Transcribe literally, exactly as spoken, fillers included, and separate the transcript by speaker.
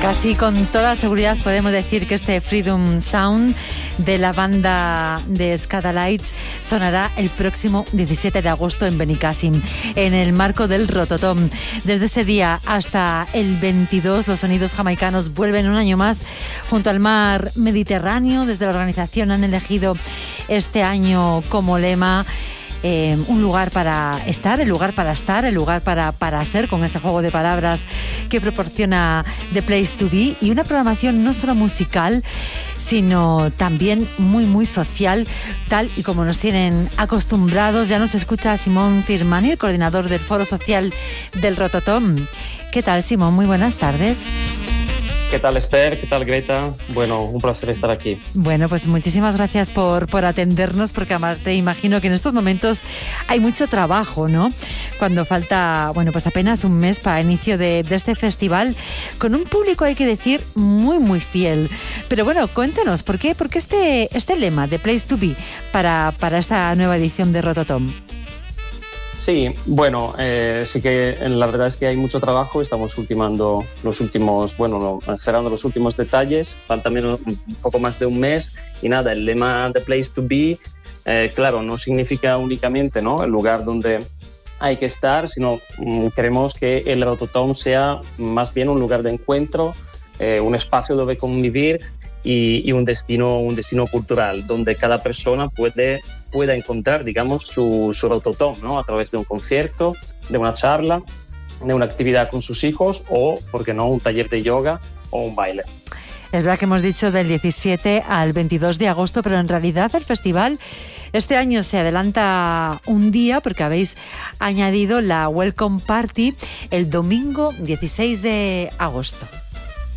Speaker 1: Casi con toda seguridad podemos decir que este Freedom Sound de la banda de Scatalites sonará el próximo diecisiete de agosto en Benicàssim, en el marco del Rototom. Desde ese día hasta el veintidós, los sonidos jamaicanos vuelven un año más junto al mar Mediterráneo. Desde la organización han elegido este año como lema Eh, un lugar para estar, el lugar para estar, el lugar para, para ser, con ese juego de palabras que proporciona The Place to Be, y una programación no solo musical, sino también muy, muy social, tal y como nos tienen acostumbrados. Ya nos escucha Simón Firmani, el coordinador del Foro Social del Rototom. ¿Qué tal, Simón? Muy buenas tardes.
Speaker 2: ¿Qué tal, Esther? ¿Qué tal, Greta? Bueno, un placer estar aquí.
Speaker 1: Bueno, pues muchísimas gracias por, por atendernos, porque aparte imagino que en estos momentos hay mucho trabajo, ¿no? Cuando falta, bueno, pues apenas un mes para el inicio de, de este festival, con un público, hay que decir, muy, muy fiel. Pero bueno, cuéntanos, ¿por qué, por qué este, este lema de Place to Be para, para esta nueva edición de Rototom?
Speaker 2: Sí, bueno, eh, sí que la verdad es que hay mucho trabajo. Estamos ultimando los últimos, bueno, cerrando los últimos detalles. Falta menos, un poco más de un mes. Y nada, el lema The Place to Be, eh, claro, no significa únicamente, ¿no?, el lugar donde hay que estar, sino mm, queremos que el Rototom sea más bien un lugar de encuentro, eh, un espacio donde convivir y, y un destino, un destino cultural donde cada persona puede pueda encontrar, digamos, su, su Rototom, ¿no?, a través de un concierto, de una charla, de una actividad con sus hijos o, ¿por qué no?, un taller de yoga o un baile.
Speaker 1: Es verdad que hemos dicho del diecisiete al veintidós de agosto, pero en realidad el festival este año se adelanta un día porque habéis añadido la Welcome Party el domingo dieciséis de agosto.